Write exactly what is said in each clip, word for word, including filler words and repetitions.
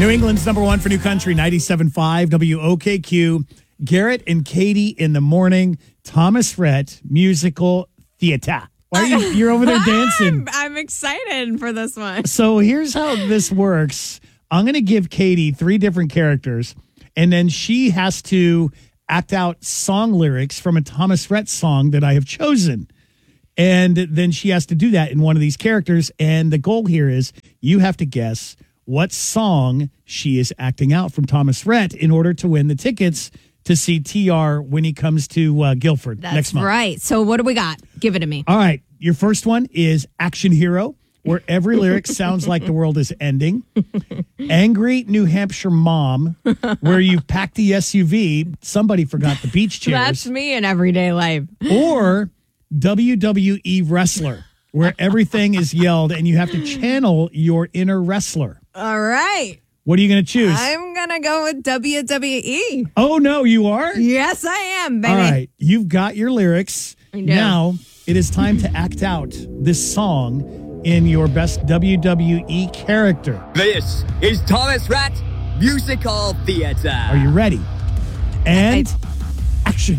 New England's number one for new country, ninety-seven point five W O K Q. Garrett and Katie in the morning. Thomas Rhett, musical theater. Why are you, you're over there dancing. I'm, I'm excited for this one. So here's how this works. I'm going to give Katie three different characters, and then she has to act out song lyrics from a Thomas Rhett song that I have chosen. And then she has to do that in one of these characters. And the goal here is you have to guess what song she is acting out from Thomas Rhett in order to win the tickets to see T R when he comes to uh, Guilford That's next month. right. So what do we got? Give it to me. All right. Your first one is Action Hero, where every lyric sounds like the world is ending. Angry New Hampshire Mom, where you've packed the S U V. Somebody forgot the beach chairs. That's me in everyday life. Or W W E Wrestler, where everything is yelled and you have to channel your inner wrestler. All right. What are you going to choose? I'm going to go with W W E. Oh, no, you are? Yes, I am, baby. All right. You've got your lyrics. I do. Now it is time to act out this song in your best W W E character. This is Thomas Rhett Musical Theater. Are you ready? And I, action.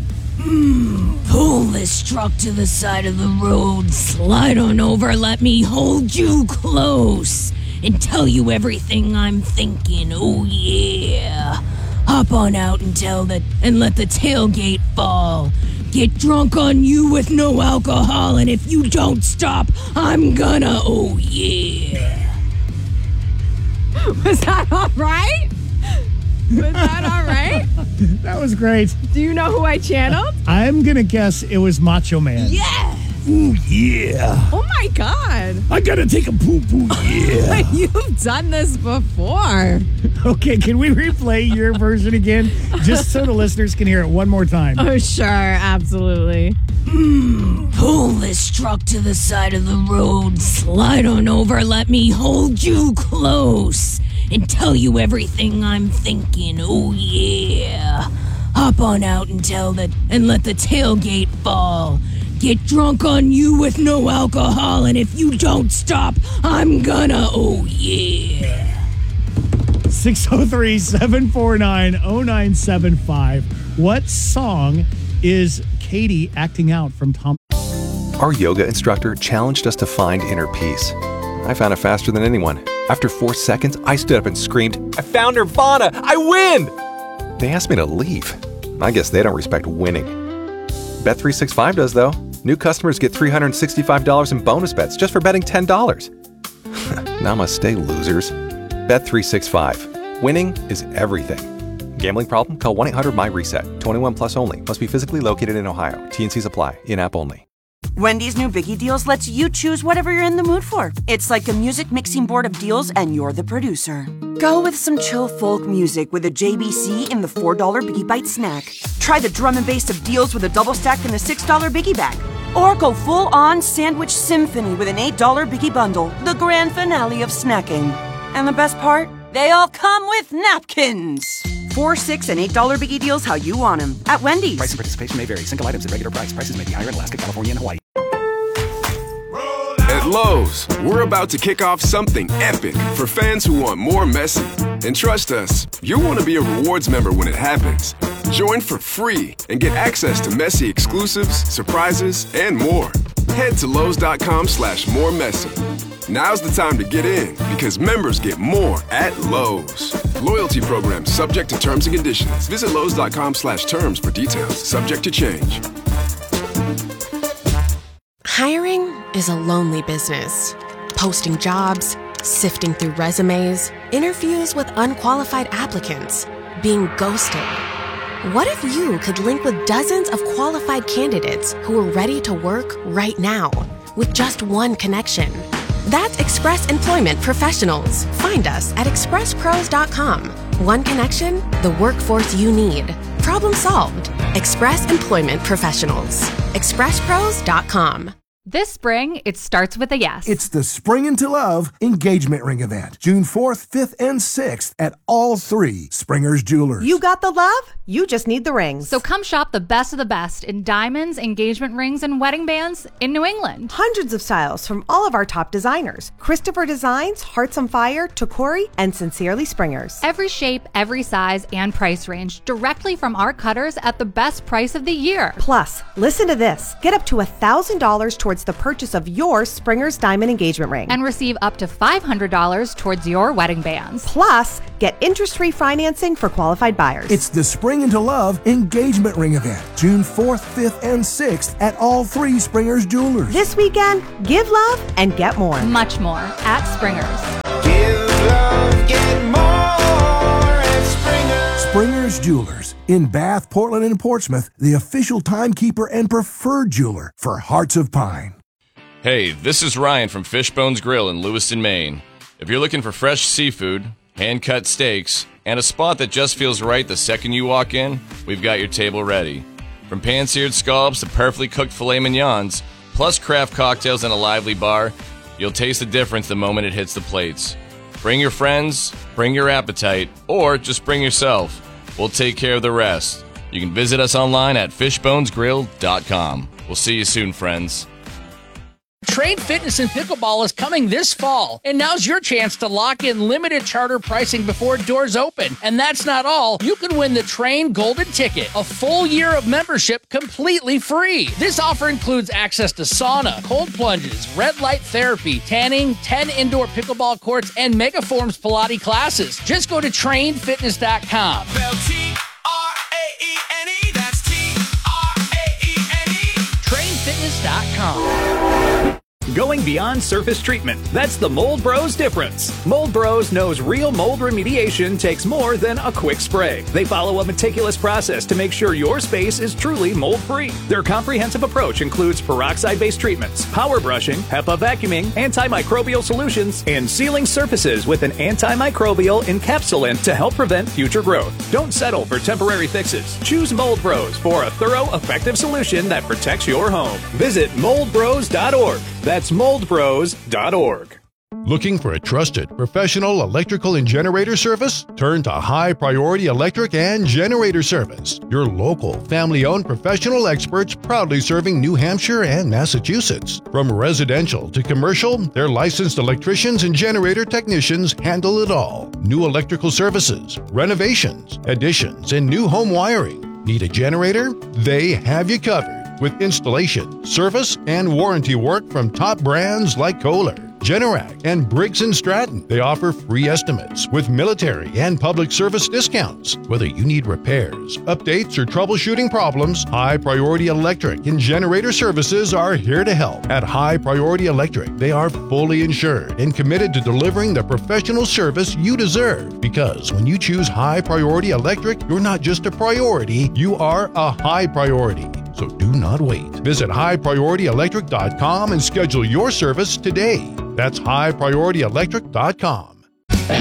Pull this truck to the side of the road. Slide on over, let me hold you close and tell you everything I'm thinking. Oh yeah. Hop on out and tell the and let the tailgate fall. Get drunk on you with no alcohol, and if you don't stop, I'm gonna. Oh yeah. was that all right? Was that all right? That was great. Do you know who I channeled? I'm going to guess it was Macho Man. Yes. Ooh, yeah. Oh, my God. I got to take a poo-poo, yeah. You've done this before. Okay, can we replay your version again? Just so the listeners can hear it one more time. Oh, sure. Absolutely. Pull this truck to the side of the road. Slide on over, let me hold you close and tell you everything I'm thinking. Oh yeah. Hop on out and tell the and let the tailgate fall. Get drunk on you with no alcohol, and if you don't stop, I'm gonna. Oh yeah. six oh three, seven four nine, oh nine seven five. What song is Katie acting out from Tom? Our yoga instructor challenged us to find inner peace. I found it faster than anyone. After four seconds, I stood up and screamed, "I found Nirvana! I win!" They asked me to leave. I guess they don't respect winning. Bet three sixty-five does, though. New customers get three hundred sixty-five dollars in bonus bets just for betting ten dollars. Namaste, losers. Bet three sixty-five. Winning is everything. Gambling problem? Call one eight hundred my reset. twenty-one plus only. Must be physically located in Ohio. T and Cs apply. In-app only. Wendy's new Biggie Deals lets you choose whatever you're in the mood for. It's like a music mixing board of deals, and you're the producer. Go with some chill folk music with a J B C in the four dollar Biggie Bite snack. Try the drum and bass of deals with a double stack in the six dollar Biggie Bag. Or go full-on sandwich symphony with an eight dollar Biggie Bundle, the grand finale of snacking. And the best part? They all come with napkins. Four, six, and eight dollar Biggie Deals how you want them at Wendy's. Price and participation may vary. Single items at regular price. Prices may be higher in Alaska, California, and Hawaii. At Lowe's, we're about to kick off something epic for fans who want more Messi. And trust us, you'll want to be a rewards member when it happens. Join for free and get access to Messi exclusives, surprises, and more. Head to Lowe's.com slash more Messi. Now's the time to get in because members get more at Lowe's. Loyalty program subject to terms and conditions. Visit Lowe's.com slash terms for details. Subject to change. Hiring is a lonely business. Posting jobs, sifting through resumes, interviews with unqualified applicants, being ghosted. What if you could link with dozens of qualified candidates who are ready to work right now with just one connection? That's Express Employment Professionals. Find us at express pros dot com. One connection, the workforce you need. Problem solved. Express Employment Professionals. express pros dot com. This spring, it starts with a yes. It's the Spring Into Love engagement ring event, June fourth, fifth, and sixth at all three Springer's Jewelers. You got the love, you just need the rings. So come shop the best of the best in diamonds, engagement rings, and wedding bands in New England. Hundreds of styles from all of our top designers. Christopher Designs, Hearts on Fire, Tokori, and Sincerely Springers. Every shape, every size, and price range directly from our cutters at the best price of the year. Plus, listen to this. Get up to one thousand dollars towards the purchase of your Springer's diamond engagement ring. And receive up to five hundred dollars towards your wedding bands. Plus, get interest-free financing for qualified buyers. It's the Spring Into Love engagement ring event, June fourth, fifth, and sixth at all three Springer's Jewelers. This weekend, give love and get more. Much more at Springer's. Give love, get more at Springer's. Springer's Jewelers in Bath, Portland, and Portsmouth, the official timekeeper and preferred jeweler for Hearts of Pine. Hey, this is Ryan from Fishbones Grill in Lewiston, Maine. If you're looking for fresh seafood, hand-cut steaks, and a spot that just feels right the second you walk in, we've got your table ready. From pan-seared scallops to perfectly cooked filet mignons, plus craft cocktails and a lively bar, you'll taste the difference the moment it hits the plates. Bring your friends, bring your appetite, or just bring yourself. We'll take care of the rest. You can visit us online at fishbones grill dot com. We'll see you soon, friends. Train Fitness and Pickleball is coming this fall, and now's your chance to lock in limited charter pricing before doors open. And that's not all. You can win the Train Golden Ticket, a full year of membership completely free. This offer includes access to sauna, cold plunges, red light therapy, tanning, ten indoor pickleball courts, and Megaforms Pilates classes. Just go to train fitness dot com. T R A E N E, that's T R A E N E. train fitness dot com. Going beyond surface treatment. That's the Mold Bros difference. Mold Bros knows real mold remediation takes more than a quick spray. They follow a meticulous process to make sure your space is truly mold-free. Their comprehensive approach includes peroxide-based treatments, power brushing, HEPA vacuuming, antimicrobial solutions, and sealing surfaces with an antimicrobial encapsulant to help prevent future growth. Don't settle for temporary fixes. Choose Mold Bros for a thorough, effective solution that protects your home. Visit mold bros dot org. That's mold bros dot org. Looking for a trusted, professional electrical and generator service? Turn to High Priority Electric and Generator Service, your local, family-owned professional experts proudly serving New Hampshire and Massachusetts. From residential to commercial, their licensed electricians and generator technicians handle it all. New electrical services, renovations, additions, and new home wiring. Need a generator? They have you covered. With installation, service, and warranty work from top brands like Kohler, Generac, and Briggs and Stratton. They offer free estimates with military and public service discounts. Whether you need repairs, updates, or troubleshooting problems, High Priority Electric and Generator Services are here to help. At High Priority Electric, they are fully insured and committed to delivering the professional service you deserve. Because when you choose High Priority Electric, you're not just a priority, you are a high priority. So do not wait. Visit high priority electric dot com and schedule your service today. That's high priority electric dot com.